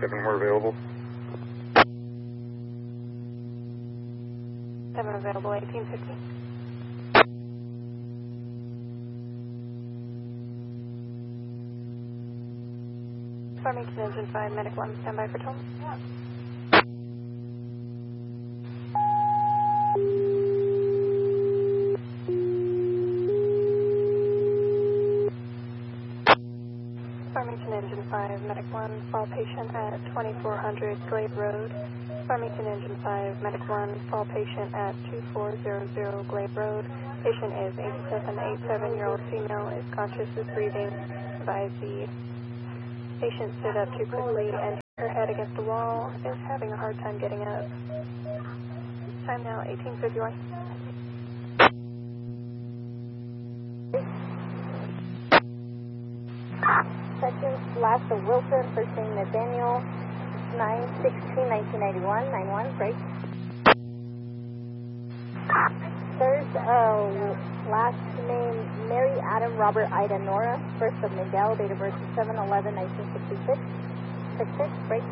7 more available. 7 available, 1850. Farmington Engine 5, Medic 1, standby for toll. Farmington Engine 5, Medic 1, fall patient at 2400 Glade Road. Farmington Engine 5, Medic 1, fall patient at 2400 Glade Road. Patient is 87-year-old female, is conscious, is breathing. Advise the patient stood up too quickly and her head against the wall, is having a hard time getting up. Time now, 1851. Seconds, last of Wilson, first name Nathaniel, 9/16/1991, 9-1, break. Third, last name Mary Adam Robert Ida Nora, first of Miguel, date of birth 7/11/1966, 6-6, break.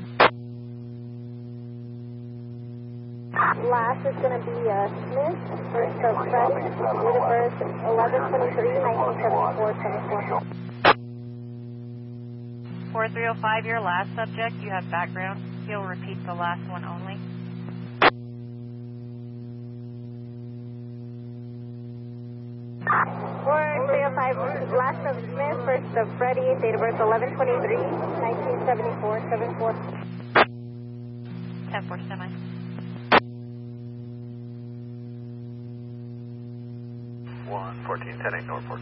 Last is going to be Smith, first of Freddie, date of birth 11/23/1974, 74. 4305, your last subject, you have background. You'll repeat the last one only. 4305, last of Smith, first of Freddie, date of birth 11/23/1974, 74. 10-4 semi. 1-14-10-8 Norfolk.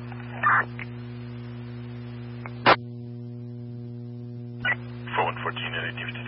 For 114 at 850.